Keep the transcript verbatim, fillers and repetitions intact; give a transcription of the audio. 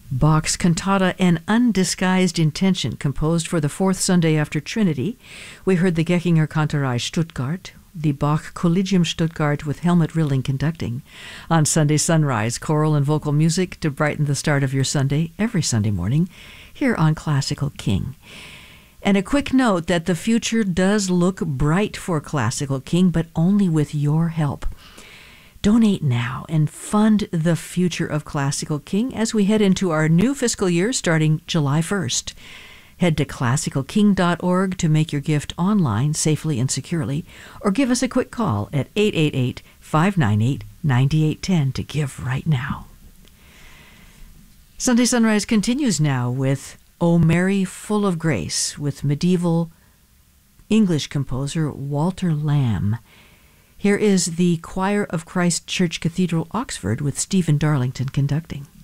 Bach's cantata An Undisguised Intention, composed for the fourth Sunday after Trinity. We heard the Geckinger Kantorei Stuttgart, the Bach Collegium Stuttgart with Helmut Rilling conducting. On Sunday Sunrise, choral and vocal music to brighten the start of your Sunday every Sunday morning here on Classical King. And a quick note that the future does look bright for Classical King, but only with your help. Donate now and fund the future of Classical King as we head into our new fiscal year starting July first. Head to classical king dot org to make your gift online safely and securely, or give us a quick call at eight eight eight, five nine eight, nine eight one zero to give right now. Sunday Sunrise continues now with O Mary Full of Grace with medieval English composer Walter Lamb. Here is the Choir of Christ Church Cathedral, Oxford, with Stephen Darlington conducting.